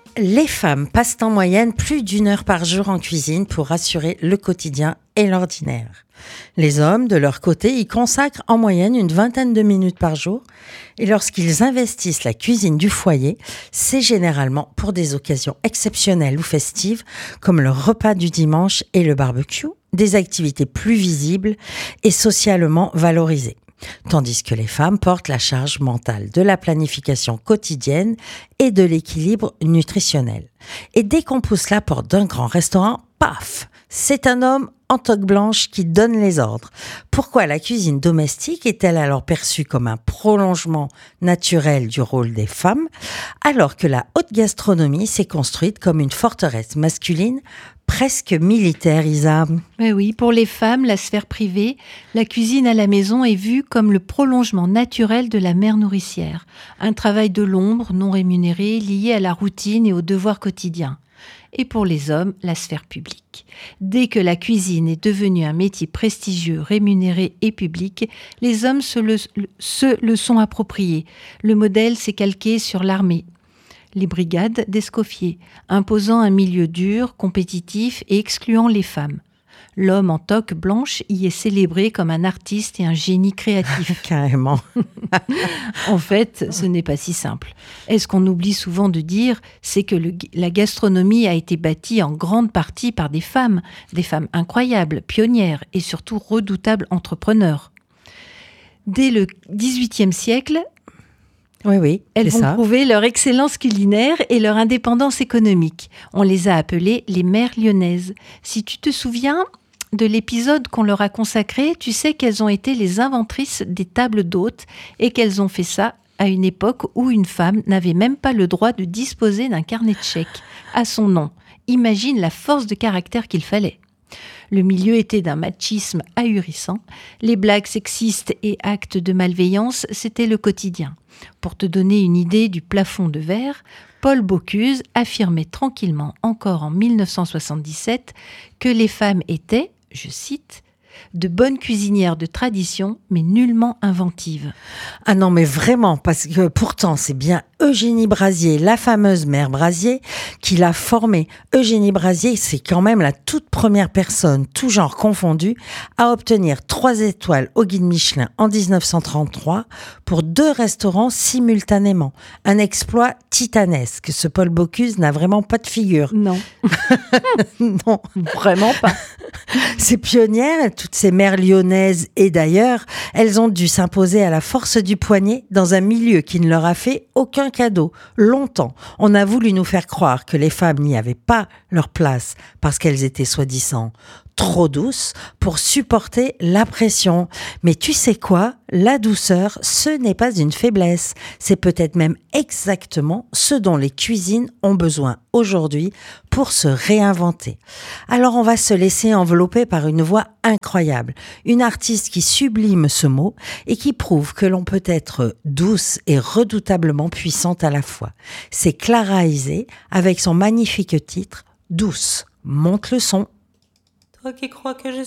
Les femmes passent en moyenne plus d'1 heure par jour en cuisine pour assurer le quotidien et l'ordinaire. Les hommes, de leur côté, y consacrent en moyenne une 20aine de minutes par jour. Et lorsqu'ils investissent la cuisine du foyer, c'est généralement pour des occasions exceptionnelles ou festives, comme le repas du dimanche et le barbecue, des activités plus visibles et socialement valorisées. Tandis que les femmes portent la charge mentale de la planification quotidienne et de l'équilibre nutritionnel. Et dès qu'on pousse la porte d'un grand restaurant, paf, c'est un homme en toque blanche qui donne les ordres. Pourquoi la cuisine domestique est-elle alors perçue comme un prolongement naturel du rôle des femmes, alors que la haute gastronomie s'est construite comme une forteresse masculine presque militaire, Isa? Mais oui, pour les femmes, la sphère privée, la cuisine à la maison est vue comme le prolongement naturel de la mère nourricière. Un travail de l'ombre non rémunéré lié à la routine et aux devoirs quotidiens. Et pour les hommes, la sphère publique. Dès que la cuisine est devenue un métier prestigieux, rémunéré et public, les hommes se le sont appropriés. Le modèle s'est calqué sur l'armée. Les brigades d'Escoffier, imposant un milieu dur, compétitif et excluant les femmes. L'homme en toque blanche y est célébré comme un artiste et un génie créatif. Carrément. En fait, ce n'est pas si simple. Et ce qu'on oublie souvent de dire, c'est que la gastronomie a été bâtie en grande partie par des femmes incroyables, pionnières et surtout redoutables entrepreneurs. Dès le XVIIIe siècle, Oui, elles vont prouver leur excellence culinaire et leur indépendance économique. On les a appelées les mères lyonnaises. Si tu te souviens de l'épisode qu'on leur a consacré, tu sais qu'elles ont été les inventrices des tables d'hôtes et qu'elles ont fait ça à une époque où une femme n'avait même pas le droit de disposer d'un carnet de chèques à son nom. Imagine la force de caractère qu'il fallait. Le milieu était d'un machisme ahurissant. Les blagues sexistes et actes de malveillance, c'était le quotidien. Pour te donner une idée du plafond de verre, Paul Bocuse affirmait tranquillement encore en 1977 que les femmes étaient, je cite, de bonnes cuisinières de tradition, mais nullement inventives. Ah non, mais vraiment, parce que pourtant, c'est bien Eugénie Brazier, la fameuse mère Brazier, qui l'a formée. Eugénie Brazier, c'est quand même la toute première personne, tout genre confondu, à obtenir 3 étoiles au guide Michelin en 1933 pour 2 restaurants simultanément. Un exploit titanesque. Ce Paul Bocuse n'a vraiment pas de figure. Non. Non. Vraiment pas. Ces pionnières, toutes ces mères lyonnaises et d'ailleurs, elles ont dû s'imposer à la force du poignet dans un milieu qui ne leur a fait aucun cadeau. Longtemps, on a voulu nous faire croire que les femmes n'y avaient pas leur place parce qu'elles étaient soi-disant trop douces pour supporter la pression. Mais tu sais quoi? La douceur, ce n'est pas une faiblesse. C'est peut-être même exactement ce dont les cuisines ont besoin aujourd'hui pour se réinventer. Alors on va se laisser envelopper par une voix incroyable. Une artiste qui sublime ce mot et qui prouve que l'on peut être douce et redoutablement puissante à la fois. C'est Clara Isé avec son magnifique titre « Douce ». Monte le son. Toi qui crois que je